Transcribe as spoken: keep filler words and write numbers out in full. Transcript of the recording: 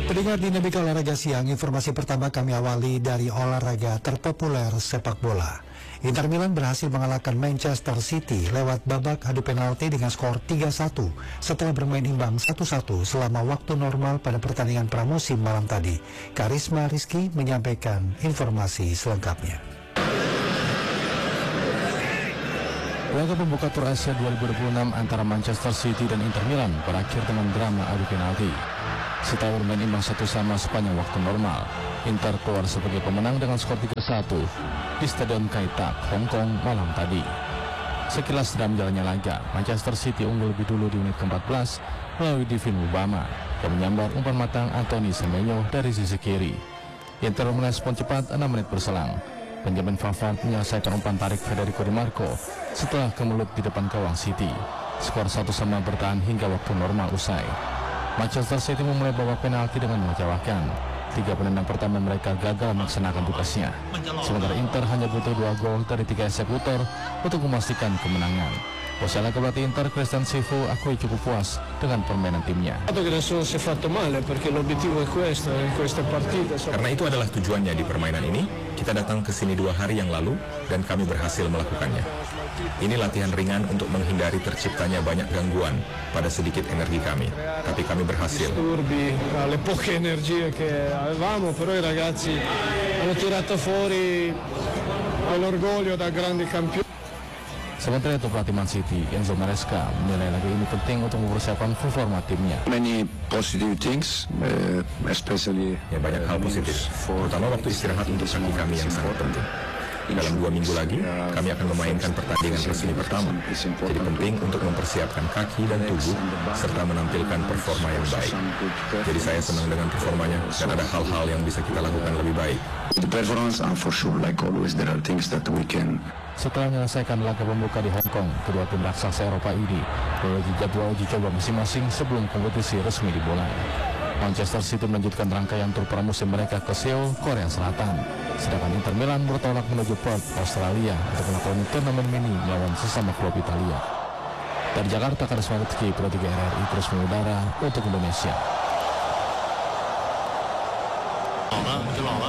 Pendengar Dinamika Olahraga Siang, informasi pertama kami awali dari olahraga terpopuler sepak bola. Inter Milan berhasil mengalahkan Manchester City lewat babak adu penalti dengan skor tiga satu setelah bermain imbang satu satu selama waktu normal pada pertandingan pramusim malam tadi. Karisma Rizky menyampaikan informasi selengkapnya. Laga pembuka Tur Asia dua ribu dua puluh enam antara Manchester City dan Inter Milan berakhir dengan drama adu penalti. Setelah bermain imbang satu sama sepanjang waktu normal, Inter keluar sebagai pemenang dengan skor tiga satu di Stadion Kai Tak, Hong Kong malam tadi. Sekilas dalam jalannya laga, Manchester City unggul lebih dulu di menit keempat belas melalui Divin Mubama yang menyambar umpan matang Anthony Semenyo dari sisi kiri. Inter merespon cepat enam menit berselang. Benjamin Pavard menyelesaikan umpan tarik Federico Di Marco setelah kemelut di depan gawang City. Skor satu sama bertahan hingga waktu normal usai. Manchester City memulai babak penalti dengan mengecewakan. Tiga penendang pertama mereka gagal melaksanakan tugasnya. Sementara Inter hanya butuh dua gol dari tiga eksekutor untuk memastikan kemenangan. Usai laga pelatih Inter, Christian Sifu akui cukup puas dengan permainan timnya. Karena itu adalah tujuannya di permainan ini. Kita datang ke sini dua hari yang lalu dan kami berhasil melakukannya. Ini latihan ringan untuk menghindari terciptanya banyak gangguan pada sedikit energi kami. Tapi kami berhasil. Le poche energie che avevamo, però i ragazzi hanno tirato fuori quell'orgoglio da grandi campioni. Sementara itu pelatih Man City, Enzo Maresca, menilai laga ini penting untuk mempersiapkan performa timnya. Many positive things, uh, especially ya, banyak hal positif, terutama waktu istirahat untuk kaki kami yang sangat penting. Dalam dua minggu lagi, kami akan memainkan pertandingan resmi pertama. Jadi penting untuk mempersiapkan kaki dan tubuh, serta menampilkan performa yang baik. Jadi saya senang dengan performanya, dan ada hal-hal yang bisa kita lakukan lebih baik. The performance, and for sure, like always, there are things that we can. Setelah menyelesaikan laga pembuka di Hong Kong, kedua tim raksasa Eropa ini memiliki jadwal uji coba masing-masing sebelum kompetisi resmi dimulai. Manchester City melanjutkan rangkaian tur pramusim mereka ke Seoul, Korea Selatan. Sedangkan Inter Milan bertolak menuju Perth, Australia untuk melakukan turnamen mini melawan sesama klub Italia. Dari Jakarta, Karisma Rizky, Pro tiga R R I terus mengudara untuk Indonesia.